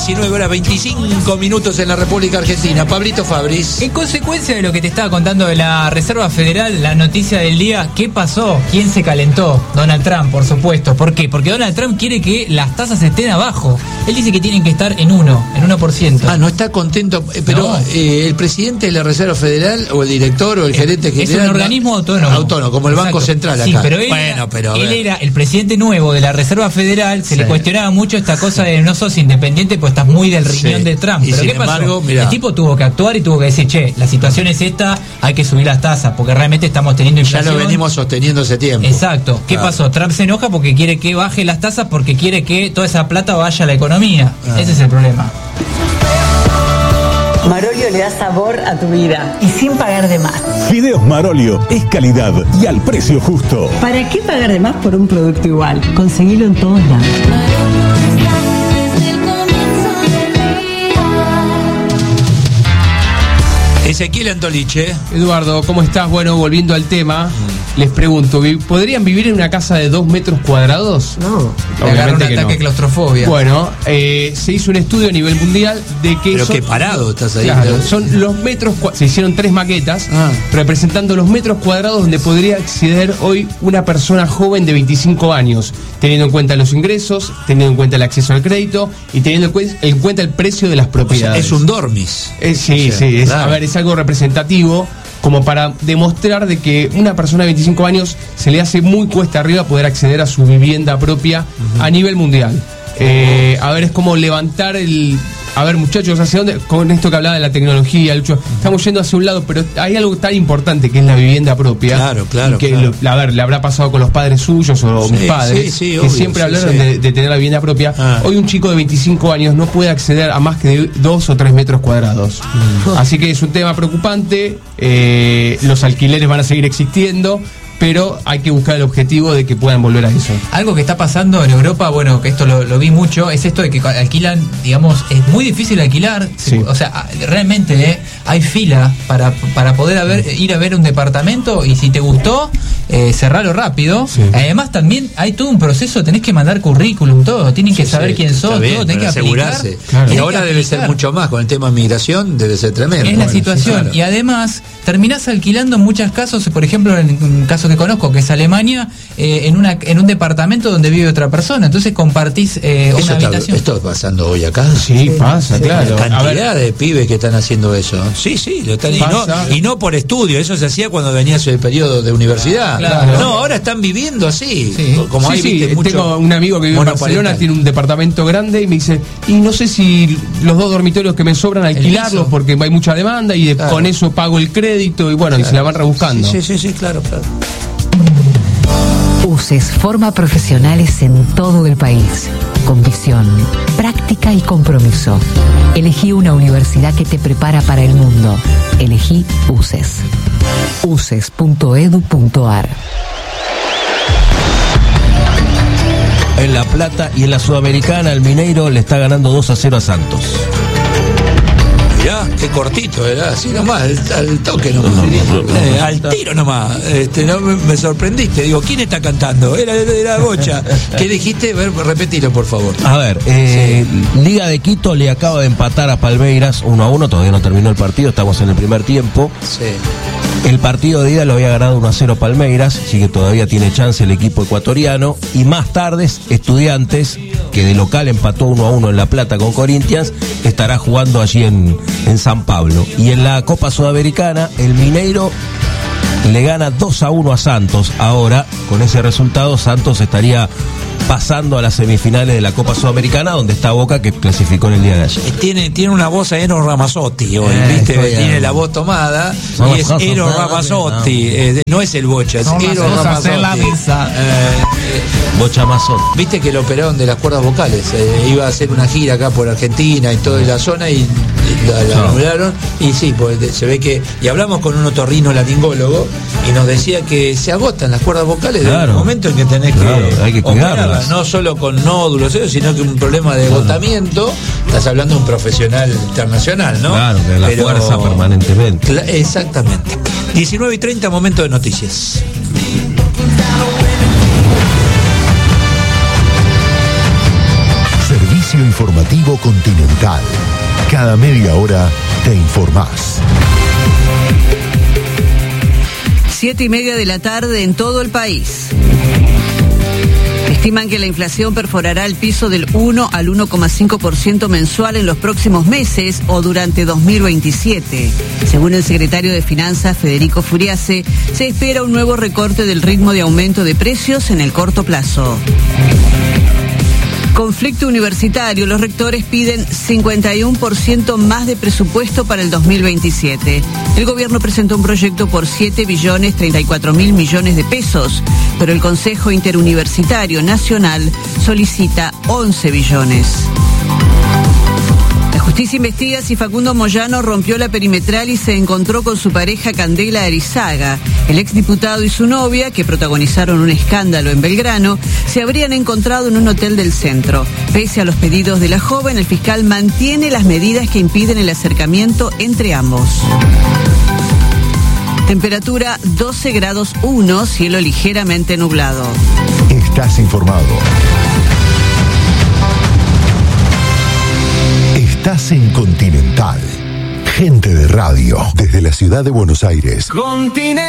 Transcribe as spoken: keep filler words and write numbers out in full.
diecinueve horas veinticinco minutos en la República Argentina. Pablito Fabris. En consecuencia de lo que te estaba contando de la Reserva Federal, la noticia del día, ¿qué pasó? ¿Quién se calentó? Donald Trump, por supuesto. ¿Por qué? Porque Donald Trump quiere que las tasas estén abajo. Él dice que tienen que estar en uno, en uno por ciento. Ah, no está contento, pero no. eh, el presidente de la Reserva Federal o el director o el gerente general. Es un organismo autónomo. Autónomo, como el Banco Exacto. Central acá. Sí, pero él, bueno, era, pero, él era el presidente nuevo de la Reserva Federal, se sí. le cuestionaba mucho esta cosa de no sos independiente, pues estás muy del riñón sí. de Trump. Y pero sin ¿qué pasó? embargo, mirá. El tipo tuvo que actuar y tuvo que decir, che, la situación es esta, hay que subir las tasas, porque realmente estamos teniendo inflación. Ya lo venimos sosteniendo ese tiempo. Exacto. ¿Qué claro. pasó? Trump se enoja porque quiere que baje las tasas, porque quiere que toda esa plata vaya a la economía. Ah. Ese es el problema. Marolio le da sabor a tu vida y sin pagar de más. Fideos Marolio es calidad y al precio justo. ¿Para qué pagar de más por un producto igual? Conseguilo en todos lados. Ezequiel Antoliche. Eduardo, ¿cómo estás? Bueno, volviendo al tema, mm. les pregunto, ¿podrían vivir en una casa de dos metros cuadrados? No, le agarra un ataque de no. claustrofobia. Bueno, eh, se hizo un estudio a nivel mundial de que Pero son, qué parado estás ahí. Claro, ¿no? Son los metros, se hicieron tres maquetas ah. representando los metros cuadrados donde podría acceder hoy una persona joven de veinticinco años, teniendo en cuenta los ingresos, teniendo en cuenta el acceso al crédito y teniendo en cuenta el precio de las propiedades. O sea, es un dormis. Eh, sí, o sea, sí, es, claro. a ver, es algo representativo como para demostrar de que una persona de veinticinco años se le hace muy cuesta arriba poder acceder a su vivienda propia uh-huh. a nivel mundial. Eh, a ver, es como levantar el... A ver, muchachos, ¿hacia dónde? Con esto que hablaba de la tecnología, Lucho, estamos yendo hacia un lado, pero hay algo tan importante que es la vivienda propia. Claro, claro. Que claro. Lo, a ver, le habrá pasado con los padres suyos o sí, mis padres, sí, sí, que obvio, siempre sí, hablaron sí. De, de tener la vivienda propia. Ah. Hoy un chico de veinticinco años no puede acceder a más que de dos o tres metros cuadrados. Mm. Así que es un tema preocupante. Eh, los alquileres van a seguir existiendo, pero hay que buscar el objetivo de que puedan volver a eso. Algo que está pasando en Europa, bueno, que esto lo, lo vi mucho, es esto de que alquilan, digamos, es muy difícil alquilar, sí. o sea, realmente eh, hay fila para, para poder haber, ir a ver un departamento y si te gustó, eh, cerrarlo rápido. Sí. Además también hay todo un proceso, tenés que mandar currículum, todo, tienen que sí, saber sí, quién sos, bien, todo, tenés que asegurarse. aplicar. Claro. Y ahora debe ser mucho más, con el tema de migración debe ser tremendo. Es bueno, la situación, sí, claro. Y además terminás alquilando en muchos casos, por ejemplo, en un caso que conozco, que es Alemania, eh, en una en un departamento donde vive otra persona, entonces compartís eh, una está, habitación. ¿Esto está pasando hoy acá? Sí, sí pasa, sí, claro. La cantidad de pibes que están haciendo eso. Sí, sí, lo están, y, no, y no por estudio, eso se hacía cuando venías el periodo de universidad. Claro. No, ahora están viviendo así. Sí. Como sí, hay, sí. viste, mucho tengo un amigo que vive en Barcelona, tiene un departamento grande y me dice, y no sé si los dos dormitorios que me sobran alquilarlos porque hay mucha demanda y de, claro. con eso pago el crédito y bueno, claro. y se la van rebuscando. Sí, sí, sí, sí, claro, claro. UCES forma profesionales en todo el país, con visión, práctica y compromiso. Elegí una universidad que te prepara para el mundo. Elegí UCES. uces punto edu punto ar. En La Plata y en la Sudamericana, el Mineiro le está ganando dos a cero a Santos. Mirá, qué cortito era, así nomás, al, al toque nomás, no, no, no, eh, al tiro nomás. Este, no, me, me sorprendiste, digo, ¿quién está cantando? Era, era Bocha. ¿Qué dijiste? A ver, repetilo, por favor. A ver, eh, sí. Liga de Quito le acaba de empatar a Palmeiras uno a uno, todavía no terminó el partido, estamos en el primer tiempo. Sí. El partido de ida lo había ganado uno a cero Palmeiras, así que todavía tiene chance el equipo ecuatoriano. Y más tarde, Estudiantes, que de local empató uno a uno en La Plata con Corinthians, estará jugando allí en, en San Pablo. Y en la Copa Sudamericana, el Mineiro le gana dos a uno a Santos. Ahora, con ese resultado, Santos estaría pasando a las semifinales de la Copa Sudamericana, donde está Boca, que clasificó en el día de ayer. Tiene, tiene una voz a Eros Ramazzotti hoy, eh, ¿viste? Tiene la voz tomada no, y es Eros Ramazzotti. No. Eh, no es el Bocha, es no, Eros Ramazzotti. La misa. Eh, eh, Bocha Mazzotti. Viste que lo operaron de las cuerdas vocales. Eh, iba a hacer una gira acá por Argentina y toda la zona y la, la nombraron. Y sí, pues se ve que. Y hablamos con un otorrino laringólogo y nos decía que se agotan las cuerdas vocales claro. desde el momento en que tenés claro, que. Hay que cuidarlas. No solo con nódulos, sino que un problema de agotamiento. Estás hablando de un profesional internacional, ¿no? Claro, que la Pero, fuerza permanentemente. Cl- exactamente. diecinueve y treinta, momento de noticias. Servicio informativo. Informativo Continental. Cada media hora te informás. Siete y media de la tarde en todo el país. Estiman que la inflación perforará el piso del uno al uno coma cinco por ciento mensual en los próximos meses o durante dos mil veintisiete. Según el secretario de Finanzas, Federico Furiase, se espera un nuevo recorte del ritmo de aumento de precios en el corto plazo. Conflicto universitario. Los rectores piden cincuenta y uno por ciento más de presupuesto para el dos mil veintisiete. El gobierno presentó un proyecto por siete billones treinta y cuatro mil millones de pesos, pero el Consejo Interuniversitario Nacional solicita once billones. La justicia investiga si Facundo Moyano rompió la perimetral y se encontró con su pareja Candela Arizaga. El exdiputado y su novia, que protagonizaron un escándalo en Belgrano, se habrían encontrado en un hotel del centro. Pese a los pedidos de la joven, el fiscal mantiene las medidas que impiden el acercamiento entre ambos. Temperatura doce grados uno, cielo ligeramente nublado. Estás informado. Estás en Continental. Gente de radio, desde la ciudad de Buenos Aires. Continental.